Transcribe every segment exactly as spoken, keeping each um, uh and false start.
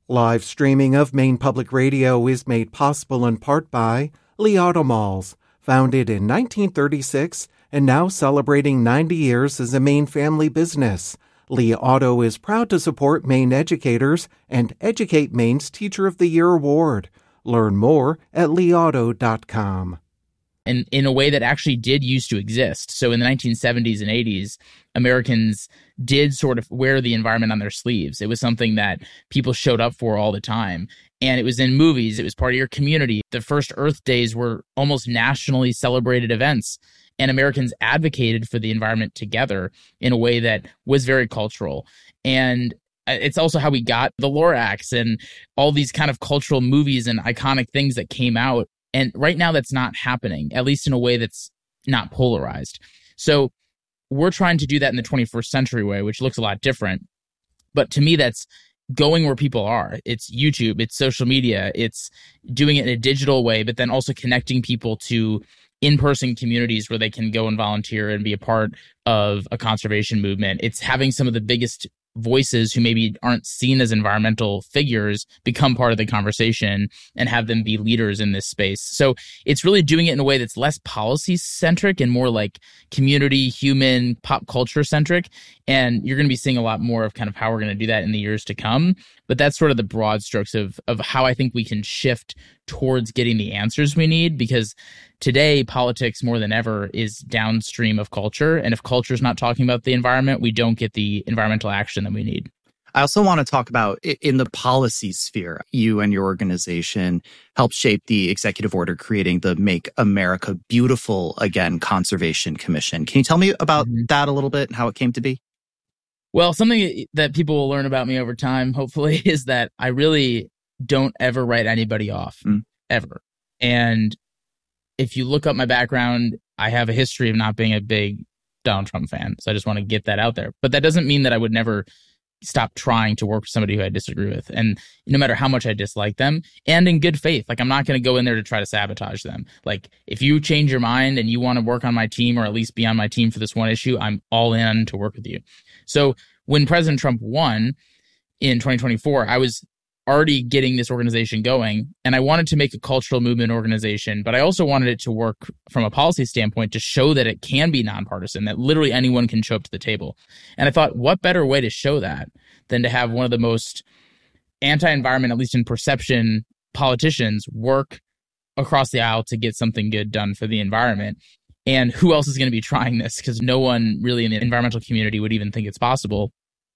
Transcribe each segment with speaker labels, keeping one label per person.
Speaker 1: Live streaming of Maine Public Radio is made possible in part by Lee Auto Malls, founded in nineteen thirty-six and now celebrating ninety years as a Maine family business. Lee Auto is proud to support Maine educators and Educate Maine's Teacher of the Year award. Learn more at lee auto dot com.
Speaker 2: And in a way that actually did used to exist. So in the nineteen seventies and eighties, Americans did sort of wear the environment on their sleeves. It was something that people showed up for all the time. And it was in movies. It was part of your community. The first Earth Days were almost nationally celebrated events. And Americans advocated for the environment together in a way that was very cultural. And it's also how we got the Lorax and all these kind of cultural movies and iconic things that came out. And right now that's not happening, at least in a way that's not polarized. So we're trying to do that in the twenty-first century way, which looks a lot different. But to me, that's going where people are. It's YouTube, it's social media, it's doing it in a digital way, but then also connecting people to in-person communities where they can go and volunteer and be a part of a conservation movement. It's having some of the biggest voices who maybe aren't seen as environmental figures become part of the conversation and have them be leaders in this space. So it's really doing it in a way that's less policy centric and more like community, human, pop culture centric. And you're going to be seeing a lot more of kind of how we're going to do that in the years to come. But that's sort of the broad strokes of of how I think we can shift towards getting the answers we need, because today politics more than ever is downstream of culture. And if culture is not talking about the environment, we don't get the environmental action that we need.
Speaker 3: I also want to talk about in the policy sphere, you and your organization helped shape the executive order creating the Make America Beautiful Again Conservation Commission. Can you tell me about mm-hmm. that a little bit and how it came to be?
Speaker 2: Well, something that people will learn about me over time, hopefully, is that I really don't ever write anybody off, mm. ever. And if you look up my background, I have a history of not being a big Donald Trump fan. So I just want to get that out there. But that doesn't mean that I would never stop trying to work with somebody who I disagree with. And no matter how much I dislike them, and in good faith, like I'm not going to go in there to try to sabotage them. Like if you change your mind and you want to work on my team or at least be on my team for this one issue, I'm all in to work with you. So when President Trump won in twenty twenty-four, I was already getting this organization going, and I wanted to make a cultural movement organization, but I also wanted it to work from a policy standpoint to show that it can be nonpartisan, that literally anyone can show up to the table. And I thought, what better way to show that than to have one of the most anti-environment, at least in perception, politicians work across the aisle to get something good done for the environment. And who else is going to be trying this? Because no one really in the environmental community would even think it's possible.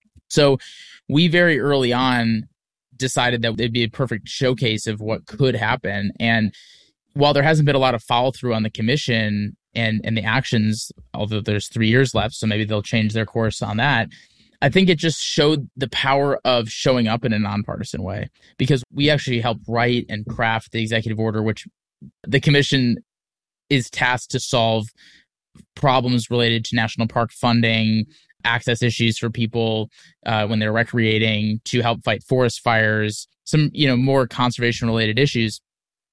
Speaker 2: So we very early on decided that it'd be a perfect showcase of what could happen. And while there hasn't been a lot of follow through on the commission and, and the actions, although there's three years left, so maybe they'll change their course on that, I think it just showed the power of showing up in a nonpartisan way, because we actually helped write and craft the executive order, which the commission is tasked to solve problems related to national park funding, access issues for people uh, when they're recreating, to help fight forest fires, some, you know, more conservation related issues.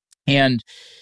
Speaker 2: And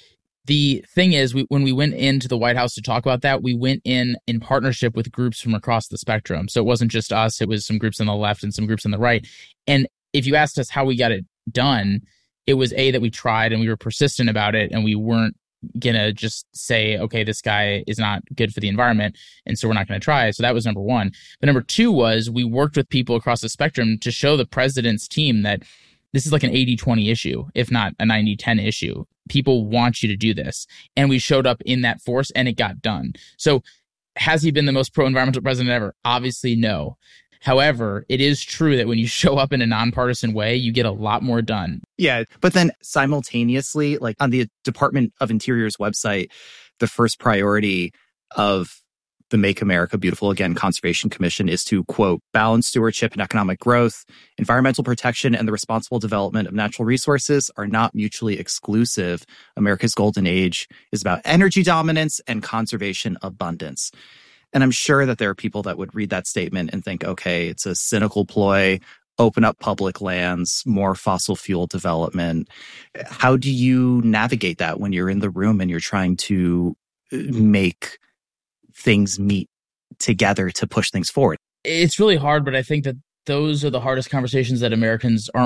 Speaker 2: the thing is, we, when we went into the White House to talk about that, we went in in partnership with groups from across the spectrum. So it wasn't just us, it was some groups on the left and some groups on the right. And if you asked us how we got it done, it was A, that we tried and we were persistent about it, and we weren't gonna just say, okay, this guy is not good for the environment, and so we're not gonna try. So that was number one. But number two was we worked with people across the spectrum to show the president's team that this is like an eighty twenty issue, if not a ninety ten issue. People want you to do this. And we showed up in that force and it got done. So has he been the most pro-environmental president ever? Obviously, no. However, it is true that when you show up in a nonpartisan way, you get a lot more done.
Speaker 3: Yeah, but then simultaneously, like on the Department of Interior's website, the first priority of the Make America Beautiful Again Conservation Commission is to, quote, balance stewardship and economic growth. Environmental protection and the responsible development of natural resources are not mutually exclusive. America's golden age is about energy dominance and conservation abundance. And I'm sure that there are people that would read that statement and think, okay, it's a cynical ploy, open up public lands, more fossil fuel development. How do you navigate that when you're in the room and you're trying to make things meet together to push things forward?
Speaker 2: It's really hard, but I think that those are the hardest conversations that Americans aren't